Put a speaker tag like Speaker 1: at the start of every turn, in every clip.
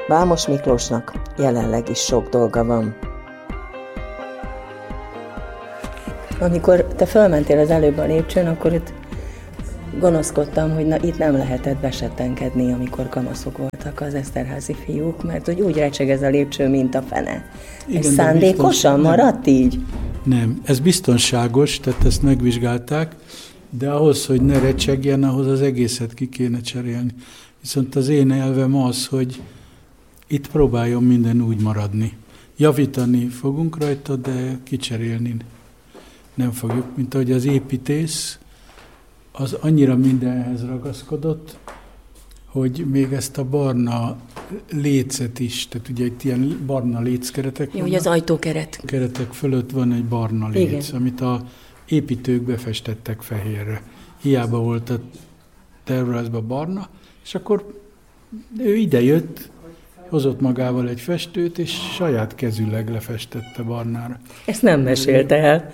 Speaker 1: Vámos Miklósnak jelenleg is sok dolga van. Amikor te fölmentél az előbb a lépcsőn, akkor itt gonoszkodtam, hogy itt nem lehetett besettenkedni, amikor kamaszok voltak az Eszterházy fiúk, mert hogy úgy recseg ez a lépcső, mint a fene. Igen, ez szándékosan maradt így?
Speaker 2: Nem, ez biztonságos, tehát ezt megvizsgálták, de ahhoz, hogy ne recsegjen, ahhoz az egészet ki kéne cserélni. Viszont az én elvem az, hogy itt próbáljon minden úgy maradni. Javítani fogunk rajta, de kicserélni nem fogjuk, mint ahogy az építész az annyira mindenhez ragaszkodott, hogy még ezt a barna lécet is, tehát ugye itt ilyen barna léckeretek vannak.
Speaker 1: Ugye az ajtókeret.
Speaker 2: Keretek fölött van egy barna léc, igen, amit a építők befestettek fehérre. Hiába volt a tervrajzban barna, és akkor ő idejött, hozott magával egy festőt, és saját kezüleg lefestette barnára.
Speaker 1: Ezt nem mesélte el.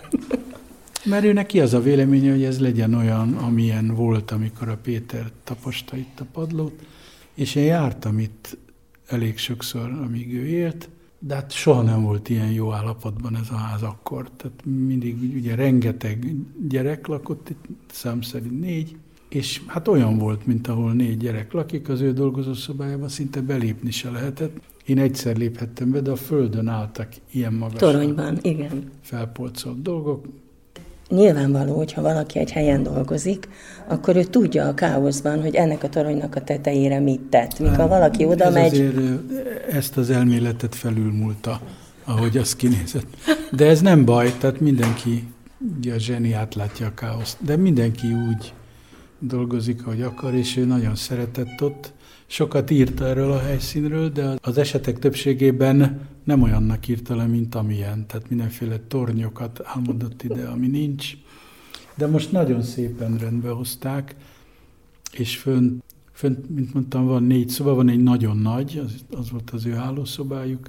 Speaker 2: Mert ő neki az a véleménye, hogy ez legyen olyan, amilyen volt, amikor a Péter taposta itt a padlót, és én jártam itt elég sokszor, amíg ő élt, de hát soha nem volt ilyen jó állapotban ez a ház akkor. Tehát mindig ugye rengeteg gyerek lakott itt, szám szerint 4, és hát olyan volt, mint ahol 4 gyerek lakik, az ő dolgozószobájában szinte belépni se lehetett. Én egyszer léphettem be, de a földön álltak ilyen magas.
Speaker 1: Toronyban, igen.
Speaker 2: Felpolcolt dolgok.
Speaker 1: Nyilvánvaló, hogyha valaki egy helyen dolgozik, akkor ő tudja a káoszban, hogy ennek a toronynak a tetejére mit tett. Mikor valaki oda megy...
Speaker 2: Azért ezt az elméletet felülmúlta, ahogy az kinézett. De ez nem baj, tehát mindenki, ugye a zseni átlátja a káoszt, de mindenki úgy dolgozik, ahogy akar, és ő nagyon szeretett ott. Sokat írt erről a helyszínről, de az esetek többségében nem olyannak írta le, mint amilyen. Tehát mindenféle tornyokat álmodott ide, ami nincs. De most nagyon szépen rendbe hozták, és fönt, mint mondtam, van 4 szoba, van egy nagyon nagy, az volt az ő hálószobájuk,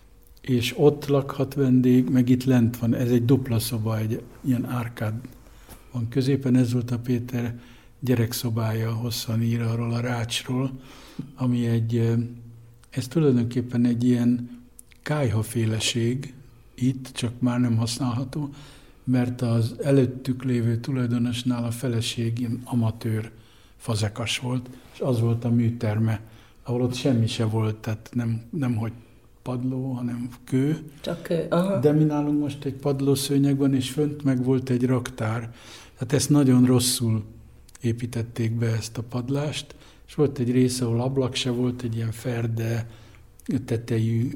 Speaker 2: és ott lakhat vendég, meg itt lent van, ez egy dupla szoba, egy ilyen árkád van középen, ez volt a Péter gyerekszobája, hosszan ír arról a rácsról, ami ez tulajdonképpen egy ilyen kályhaféleség itt, csak már nem használható, mert az előttük lévő tulajdonosnál a feleség ilyen amatőr fazekas volt, és az volt a műterme, ahol ott semmi se volt, tehát nem hogy padló, hanem kő.
Speaker 1: Csak kő, aha.
Speaker 2: De mi nálunk most egy padlószőnyeg van, és fönt meg volt egy raktár. Tehát ezt nagyon rosszul építették be, ezt a padlást, és volt egy rész, ahol ablak se volt, egy ilyen ferde tetejű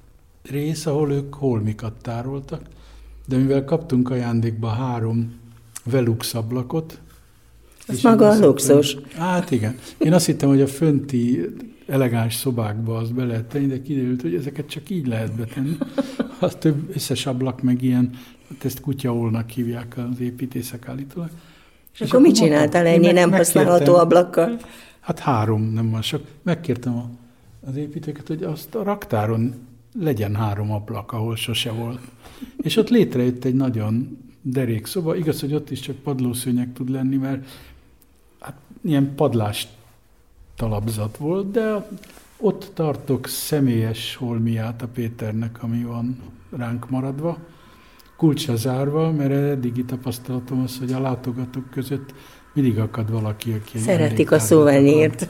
Speaker 2: rész, ahol ők holmikat tároltak, de mivel kaptunk ajándékba 3 Velux ablakot.
Speaker 1: Ez maga a luxus.
Speaker 2: Hát igen. Én azt hittem, hogy a fönti elegáns szobákba azt be lehet tenni, de kiderült, hogy ezeket csak így lehet betenni. Az több összes ablak meg ilyen, ezt kutyaolnak hívják az építészek állítólag.
Speaker 1: És akkor mit csináltál ennyi nem használható ablakkal?
Speaker 2: Hát 3, nem van sok. Megkértem az építőket, hogy azt a raktáron legyen 3 ablak, ahol sose volt. És ott létrejött egy nagyon derék szoba. Igaz, hogy ott is csak padlószőnyeg tud lenni, mert hát ilyen padlás talapzat volt, de ott tartok személyes holmiát a Péternek, ami van ránk maradva, kulcsa zárva, mert eddigi tapasztalatom az, hogy a látogatók között mindig akad valaki, aki
Speaker 1: szeretik a szuvenírt.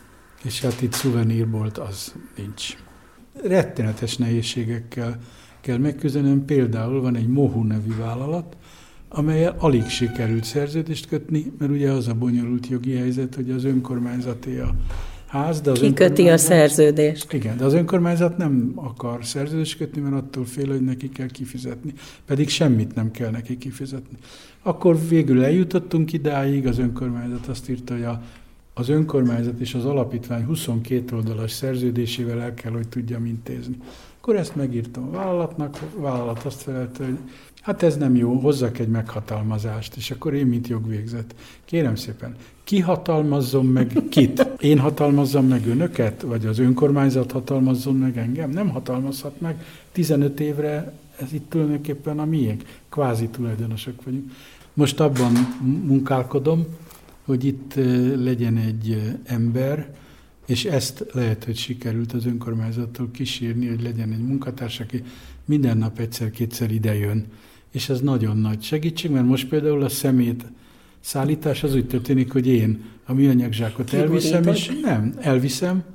Speaker 2: És hát itt szuvenírbolt az nincs. Rettenetes nehézségekkel kell megküzdenem. Például van egy Mohu nevű vállalat, amellyel alig sikerült szerződést kötni, mert ugye az a bonyolult jogi helyzet, hogy az önkormányzaté a ház, de az
Speaker 1: kiköti a szerződést.
Speaker 2: Igen, de az önkormányzat nem akar szerződést kötni, mert attól fél, hogy neki kell kifizetni. Pedig semmit nem kell neki kifizetni. Akkor végül eljutottunk idáig, az önkormányzat azt írta, hogy az önkormányzat és az alapítvány 22 oldalas szerződésével el kell, hogy tudjam intézni. Akkor ezt megírtam a vállalatnak, a vállalat azt felelte, hogy hát ez nem jó, hozzak egy meghatalmazást, és akkor én, mint jogvégzett. Kérem szépen, ki hatalmazzon meg kit? Én hatalmazzam meg önöket, vagy az önkormányzat hatalmazzon meg engem? Nem hatalmazhat meg. 15 évre ez itt tulajdonképpen a miénk. Kvázi tulajdonosok vagyunk. Most abban munkálkodom, hogy itt legyen egy ember, És ezt lehet, hogy sikerült az önkormányzattól kísérni, hogy legyen egy munkatárs, aki minden nap egyszer-kétszer idejön. És ez nagyon nagy segítség, mert most például a szemét szállítás az úgy történik, hogy én a műanyagzsákot elviszem, és elviszem,